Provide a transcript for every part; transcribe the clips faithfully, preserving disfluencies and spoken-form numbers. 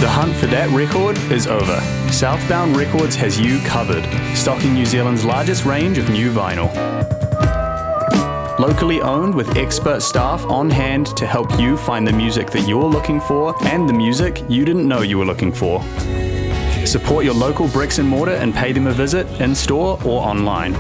hunt for that record is over. Southbound Records has you covered, stocking New Zealand's largest range of new vinyl. Locally owned with expert staff on hand to help you find the music that you're looking for and the music you didn't know you were looking for. Support your local bricks and mortar and pay them a visit in store or online.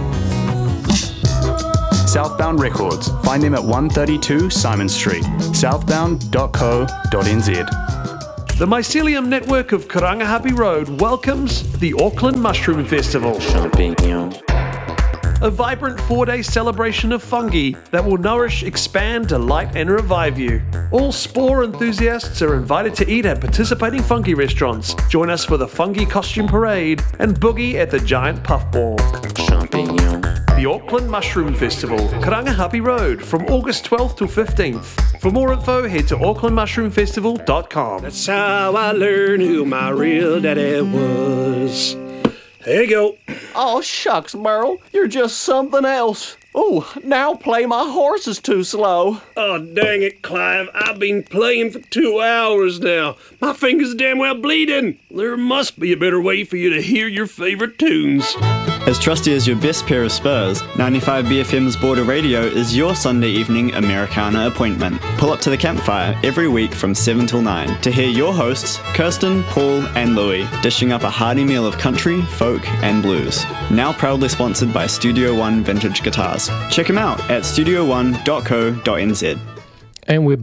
Southbound Records. Find them at one thirty-two Simon Street, southbound dot co dot n z. The Mycelium network of Karangahape Road welcomes the Auckland Mushroom Festival. Champignon. A vibrant four-day celebration of fungi that will nourish, expand, delight and revive you. All spore enthusiasts are invited to eat at participating fungi restaurants. Join us for the fungi costume parade and boogie at the giant puffball. Champignon. The Auckland Mushroom Festival, Karangahape Road, from August twelfth to fifteenth. For more info, head to auckland mushroom festival dot com. That's how I learned who my real daddy was. There you go. Oh, shucks, Merle. You're just something else. Oh, now play My Horse is Too Slow. Oh, dang it, Clive. I've been playing for two hours now. My fingers are damn well bleeding. There must be a better way for you to hear your favorite tunes. As trusty as your best pair of spurs, ninety-five B F M's Border Radio is your Sunday evening Americana appointment. Pull up to the campfire every week from seven till nine to hear your hosts, Kirsten, Paul and Louie, dishing up a hearty meal of country, folk and blues. Now proudly sponsored by Studio One Vintage Guitars. Check them out at studio one dot co dot n z. And we're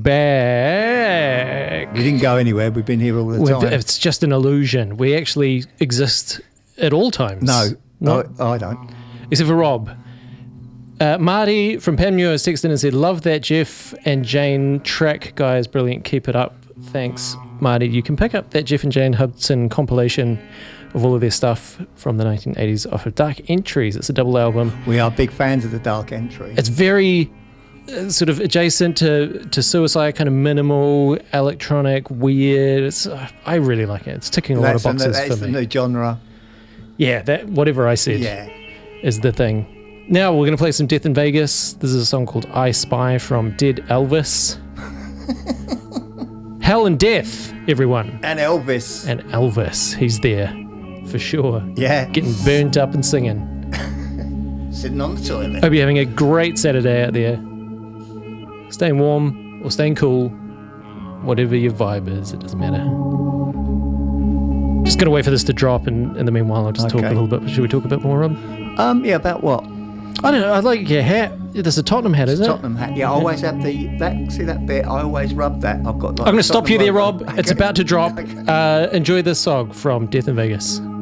back. We didn't go anywhere. We've been here all the We've, time. it's just an illusion. We actually exist at all times. No, Not, I, I don't. Except for Rob. Uh, Marty from Panmure has texted in and said, love that Jeff and Jane track, guys. Brilliant. Keep it up. Thanks, Marty. You can pick up that Jeff and Jane Hudson compilation of all of their stuff from the nineteen eighties off of Dark Entries. It's a double album. We are big fans of the Dark Entry. It's very uh, sort of adjacent to, to Suicide, kind of minimal, electronic, weird. It's, uh, I really like it. It's ticking a that's lot of boxes the, that's for the me. new genre. Yeah, that whatever I said Yeah. is the thing. Now we're going to play some Death in Vegas. This is a song called I Spy from Dead Elvis. Hell and Death, everyone. And Elvis. And Elvis, he's there for sure. Yeah. Getting burnt up and singing. Sitting on the toilet. Hope you're having a great Saturday out there. Staying warm or staying cool. Whatever your vibe is, it doesn't matter. Just going to wait for this to drop, and in the meanwhile, I'll just Okay. talk a little bit. Should we talk a bit more, Rob? Um, yeah, about what? I don't know. I like your hat. There's a Tottenham hat, isn't it? Tottenham hat. Yeah, I always have the that. See that bit? I always rub that. I've got. Like, I'm going to stop you there, Tottenham Rob. logo. It's about to drop. Okay. Uh, enjoy this song from Death in Vegas.